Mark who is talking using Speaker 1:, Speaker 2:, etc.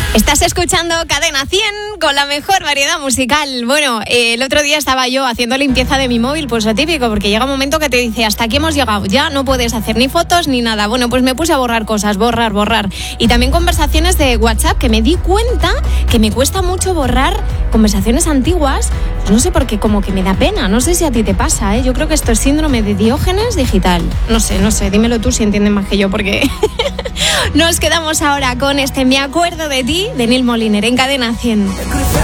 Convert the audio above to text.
Speaker 1: Estás escuchando Cadena 100 con la mejor variedad musical. Bueno, el otro día estaba yo haciendo limpieza de mi móvil, pues lo típico, porque llega un momento que te dice, hasta aquí hemos llegado, ya no puedes hacer ni fotos ni nada. Bueno, pues me puse a borrar cosas, borrar. Y también conversaciones de WhatsApp, que me di cuenta que me cuesta mucho borrar conversaciones antiguas. No sé por qué, como que me da pena. No sé si a ti te pasa, ¿eh? Yo creo que esto es síndrome de Diógenes digital. No sé, dímelo tú si entiendes más que yo, porque nos quedamos ahora con Me acuerdo de ti, de Neil Moliner, en Cadena 100.